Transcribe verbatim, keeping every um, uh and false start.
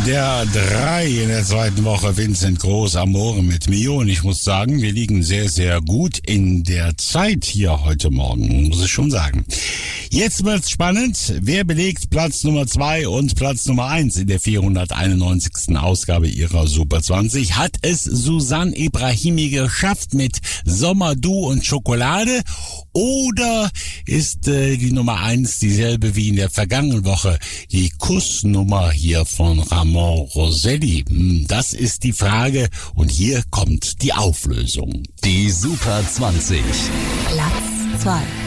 Der drei in der zweiten Woche, Vincent Groß, Amore mit Mio. Und ich muss sagen, wir liegen sehr, sehr gut in der Zeit hier heute Morgen, muss ich schon sagen. Jetzt wird's spannend. Wer belegt Platz Nummer zwei und Platz Nummer eins in der vierhunderteinundneunzigsten Ausgabe ihrer Super zwanzig? Hat es Susanne Ibrahimi geschafft mit Sommer, Du und Schokolade? Oder ist äh, die Nummer eins dieselbe wie in der vergangenen Woche, die Kussnummer hier von Ramon Roselli? Das ist die Frage und hier kommt die Auflösung. Die Super zwanzig. Platz zwei.